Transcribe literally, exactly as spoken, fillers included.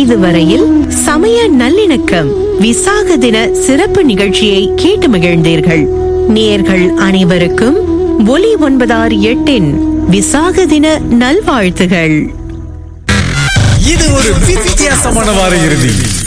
இதுவரையில் சமய நல்லிணக்கம் விசாக தின சிறப்பு நிகழ்ச்சியை கேட்டு மகிழ்ந்தீர்கள். நேயர்கள் அனைவருக்கும் ஒலி ஒன்பதாறு எட்டின் விசாக தின நல்வாழ்த்துகள். இது ஒரு வித்தியாசமான வார இறுதி.